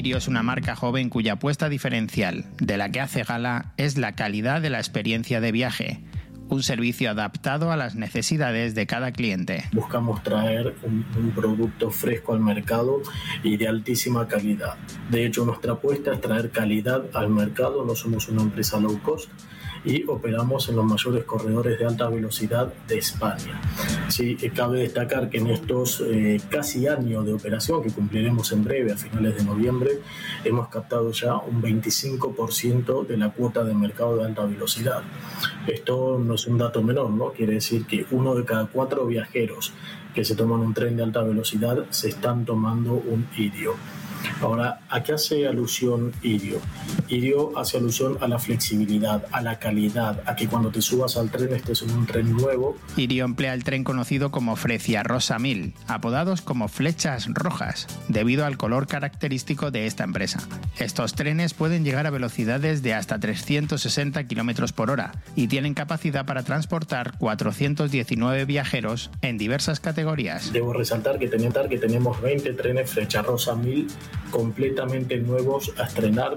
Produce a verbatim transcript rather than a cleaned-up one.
Irio es una marca joven cuya apuesta diferencial, de la que hace gala, es la calidad de la experiencia de viaje. Un servicio adaptado a las necesidades de cada cliente. Buscamos traer un, un producto fresco al mercado y de altísima calidad. De hecho, nuestra apuesta es traer calidad al mercado. No somos una empresa low cost y operamos en los mayores corredores de alta velocidad de España. Sí, cabe destacar que en estos eh, casi años de operación, que cumpliremos en breve, a finales de noviembre, hemos captado ya un veinticinco por ciento de la cuota de mercado de alta velocidad. Esto no es un dato menor, ¿no? Quiere decir que uno de cada cuatro viajeros que se toman un tren de alta velocidad se están tomando un Irio. Ahora, ¿a qué hace alusión Irio? Irio hace alusión a la flexibilidad, a la calidad, a que cuando te subas al tren estés en un tren nuevo. Irio emplea el tren conocido como Frecia Rosa mil, apodados como flechas rojas, debido al color característico de esta empresa. Estos trenes pueden llegar a velocidades de hasta trescientos sesenta kilómetros por hora y tienen capacidad para transportar cuatrocientos diecinueve viajeros en diversas categorías. Debo resaltar que tenemos veinte trenes Flecha Rosa mil completamente nuevos a estrenar